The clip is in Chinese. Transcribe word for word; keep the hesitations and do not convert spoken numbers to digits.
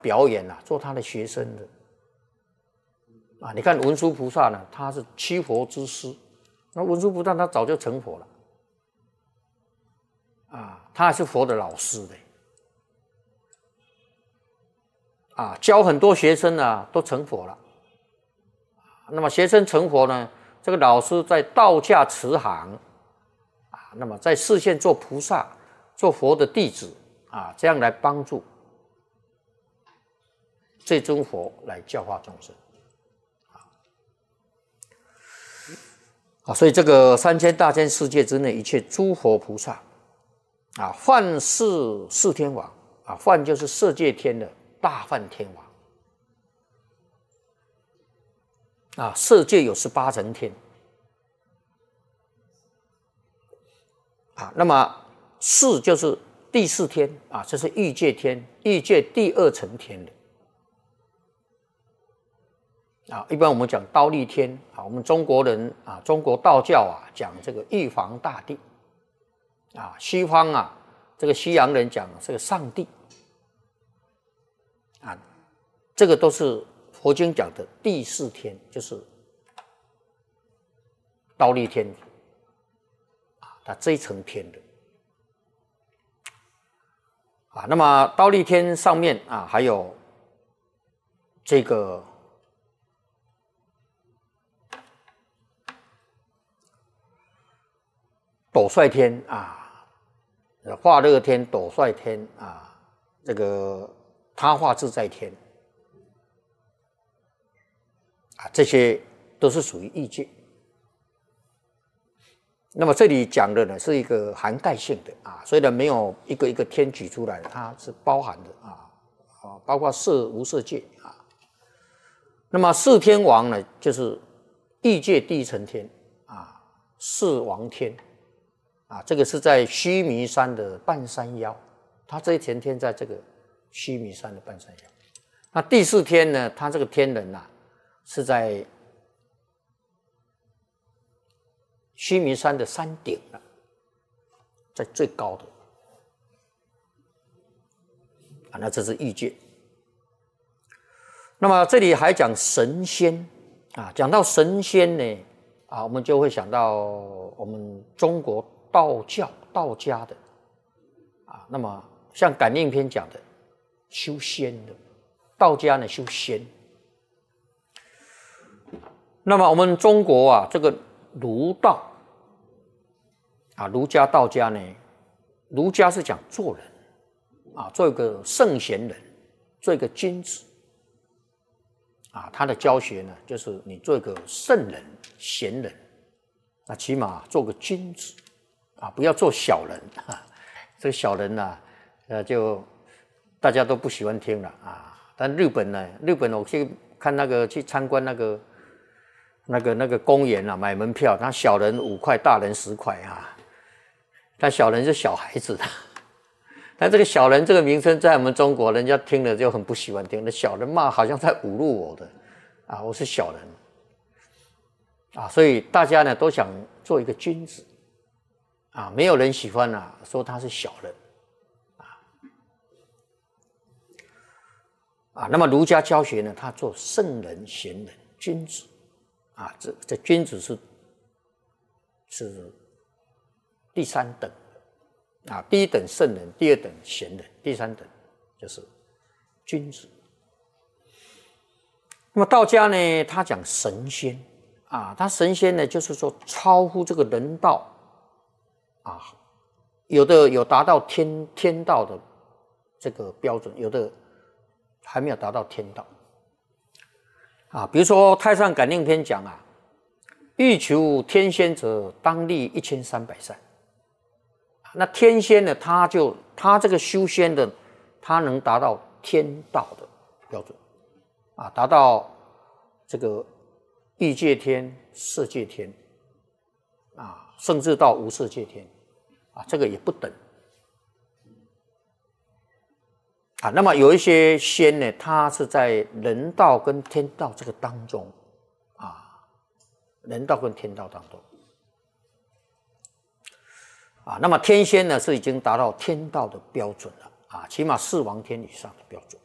表演啊，做他的学生的。啊，你看文殊菩萨呢，他是七佛之师，那文殊菩萨他早就成佛了，啊，他还是佛的老师的，啊，教很多学生啊都成佛了。那么学生成佛呢，这个老师在道驾慈航，啊，那么在示现做菩萨、做佛的弟子啊，这样来帮助这尊佛来教化众生。啊，所以这个三千大千世界之内，一切诸佛菩萨，啊，梵是四天王，啊，梵就是色界天的大梵天王，啊，色界有十八层天，啊，那么四就是第四天，啊，这是欲界天，欲界第二层天的。啊，一般我们讲忉利天啊，我们中国人啊，中国道教啊讲这个玉皇大帝啊，西方啊这个西洋人讲这个上帝啊，这个都是佛经讲的第四天，就是忉利天啊，它这一层天的啊。那么忉利天上面啊，还有这个。斗率天啊，化乐天、斗率天啊，这个他化自在天啊，这些都是属于欲界。那么这里讲的呢是一个涵盖性的啊，所以呢没有一个一个天举出来，它是包含的啊啊，包括色无色界啊。那么四天王呢，就是欲界第一层天啊，四王天。啊，这个是在须弥山的半山腰，它这一层天在这个须弥山的半山腰。那第四天呢，它这个天人啊，是在须弥山的山顶了，在最高的。啊，那这是欲界。那么这里还讲神仙啊，讲到神仙呢，啊，我们就会想到我们中国。道教道家的啊，那么像《感应篇》讲的修仙的，道家呢修仙。那么我们中国啊，这个儒道啊，儒家道家呢，儒家是讲做人啊，做一个圣贤人，做一个君子啊，他的教学呢，就是你做一个圣人、贤人，那起码做个君子。啊，不要做小人啊！这个小人呢、啊，呃，就大家都不喜欢听了啊。但日本呢，日本我去看那个去参观那个那个那个公园啊，买门票，那小人五块，大人十块啊。但小人是小孩子的，但这个小人这个名称在我们中国，人家听了就很不喜欢听。那小人骂好像在侮辱我的啊，我是小人啊，所以大家呢都想做一个君子。啊，没有人喜欢啊，说他是小人，啊，啊，那么儒家教学呢，他做圣人、贤人、君子，啊，这这君子是是第三等的，啊，第一等圣人，第二等贤人，第三等就是君子。那么道家呢，他讲神仙，啊，他神仙呢，就是说超乎这个人道。啊，有的有达到天天道的这个标准，有的还没有达到天道。啊，比如说《太上感应篇》讲啊，欲求天仙者，当立一千三百善。那天仙呢，他就他这个修仙的，他能达到天道的标准，啊，达到这个欲界天、色界天，啊。甚至到无色界天，啊，这个也不等，啊，那么有一些仙呢，它是在人道跟天道这个当中，啊，人道跟天道当中，啊，那么天仙呢是已经达到天道的标准了，啊，起码四王天以上的标准，